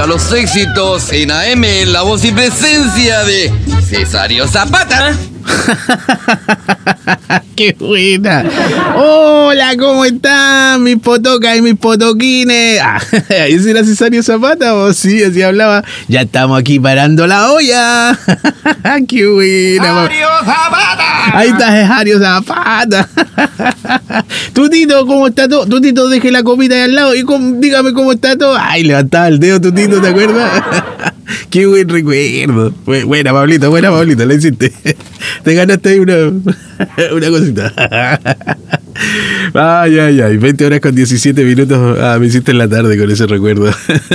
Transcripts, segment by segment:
para los éxitos en AM, la voz y presencia de Cesario Zapata. ¡Qué buena! Hola, ¿cómo están mis potocas y mis potoquines? ¿Ese era Cesario Zapata o sí? Así hablaba. Ya estamos aquí parando la olla. ¡Qué buena! ¡Cesario Zapata! Ahí está Cesario Zapata. Tutito, ¿cómo está todo? Tutito, deje la copita ahí al lado y dígame cómo está todo. Ay, levantaba el dedo, Tutito, ¿te acuerdas? Qué buen recuerdo. Buena, Pablito, la hiciste. Te ganaste ahí una cosita. Ay. 20 horas con 17 minutos. Me hiciste en la tarde con ese recuerdo.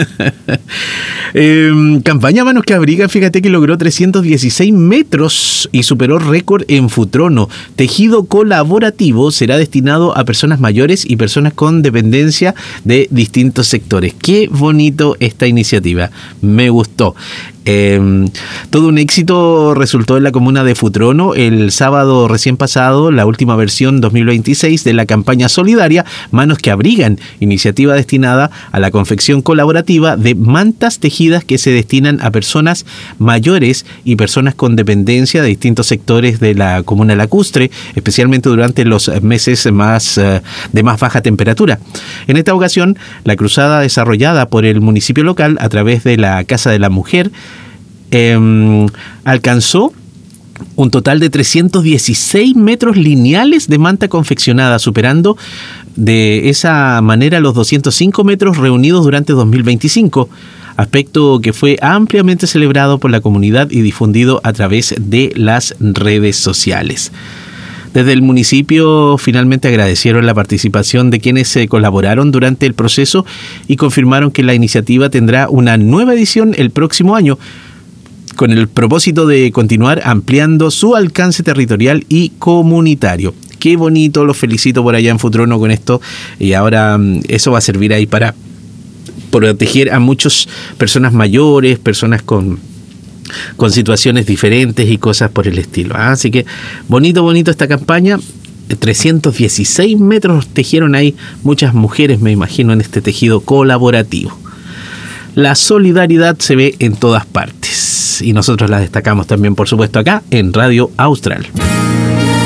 Campaña Manos que Abrigan, fíjate que logró 316 metros y superó récord en Futrono. Tejido colaborativo será destinado a personas mayores y personas con dependencia de distintos sectores. Qué bonito esta iniciativa. Me gustó. Todo un éxito resultó en la comuna de Futrono el sábado recién pasado, la última versión 2026 de la campaña solidaria Manos que Abrigan, iniciativa destinada a la confección colaborativa de mantas tejidas que se destinan a personas mayores y personas con dependencia de distintos sectores de la comuna lacustre, especialmente durante los meses de más baja temperatura. En esta ocasión, la cruzada desarrollada por el municipio local a través de la Casa de la Mujer alcanzó un total de 316 metros lineales de manta confeccionada, superando de esa manera los 205 metros reunidos durante 2025, aspecto que fue ampliamente celebrado por la comunidad y difundido a través de las redes sociales. Desde el municipio finalmente agradecieron la participación de quienes colaboraron durante el proceso y confirmaron que la iniciativa tendrá una nueva edición el próximo año, con el propósito de continuar ampliando su alcance territorial y comunitario. Qué bonito, los felicito por allá en Futrono con esto, y ahora eso va a servir ahí para proteger a muchas personas mayores, personas con situaciones diferentes y cosas por el estilo. Así que bonito esta campaña. 316 metros tejieron ahí muchas mujeres, me imagino, en este tejido colaborativo. La solidaridad se ve en todas partes y nosotros la destacamos también, por supuesto, acá en Radio Austral.